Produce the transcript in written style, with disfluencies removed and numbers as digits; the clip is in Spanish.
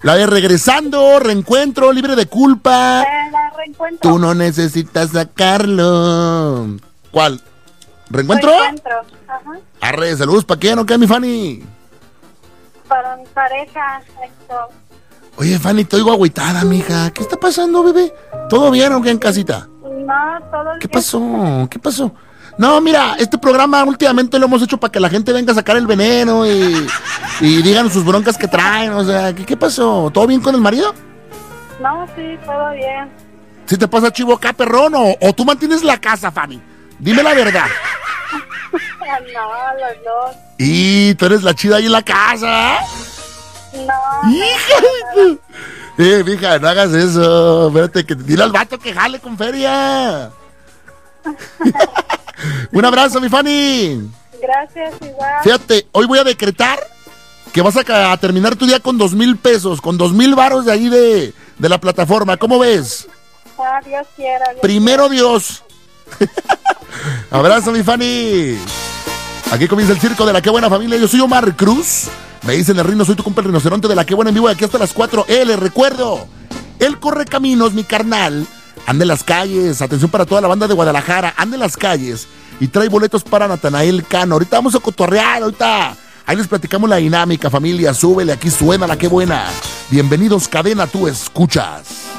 La de regresando, reencuentro, libre de culpa. La reencuentro. Tú no necesitas sacarlo. ¿Cuál? ¿Reencuentro? Reencuentro, ajá. Arre, saludos, ¿para quién o qué, mi Fanny? Para mi pareja, Héctor. Oye, Fanny, te oigo agüitada, mija. ¿Qué está pasando, bebé? ¿Todo bien o qué en casita? No, todo el ¿Qué pasó? ¿Qué pasó? No, mira, este programa últimamente lo hemos hecho para que la gente venga a sacar el veneno y digan sus broncas que traen. O sea, ¿qué pasó? ¿Todo bien con el marido? No, sí, todo bien. ¿Sí te pasa chivo acá, perrón? ¿O tú mantienes la casa, Fanny? Dime la verdad. No, los dos. Y tú eres la chida ahí en la casa. No. ¡Hija! Mija, no hagas eso. Espérate, que dile al vato que jale con feria. Un abrazo, mi Fanny. Gracias, igual. Fíjate, hoy voy a decretar que vas a terminar tu día con 2,000 pesos, con 2,000 varos de ahí de la plataforma. ¿Cómo ves? Ah, Dios quiera. Primero Dios. Abrazo, mi Fanny. Aquí comienza el circo de la Qué Buena Familia. Yo soy Omar Cruz. Me dicen el Rino, soy tu compa el rinoceronte de la Qué Buena en vivo de aquí hasta las 4. Les recuerdo, el Correcaminos, mi carnal, anda en las calles. Atención para toda la banda de Guadalajara. Anda en las calles y trae boletos para Natanael Cano. Ahorita vamos a cotorrear, ahorita. Ahí les platicamos la dinámica, familia. Súbele, aquí suena la Qué Buena. Bienvenidos, cadena, tú escuchas.